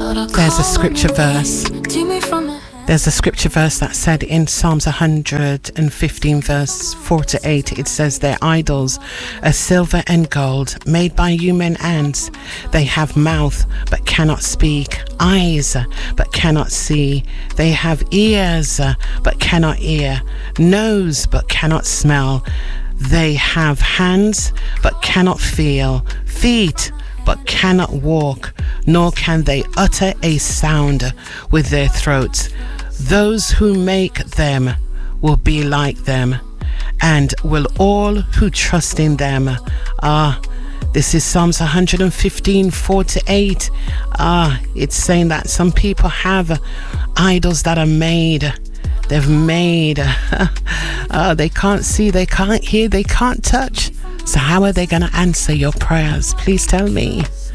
There's a scripture verse. There's a scripture verse that said in Psalms 115 verse 4 to 8, it says, their idols are silver and gold made by human hands. They have mouth but cannot speak, eyes but cannot see. They have ears but cannot hear, nose but cannot smell. They have hands but cannot feel, feet but cannot walk, nor can they utter a sound with their throats. Those who make them will be like them, and will all who trust in them. This is Psalms 115, 4 to 8. It's saying that some people have idols that are made. They've made. They can't see, they can't hear, they can't touch. So how are they going to answer your prayers? Please tell me.